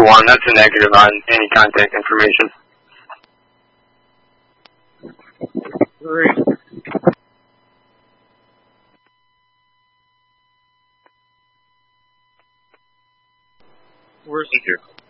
1. That's a negative on any contact information. 3. Where's it here?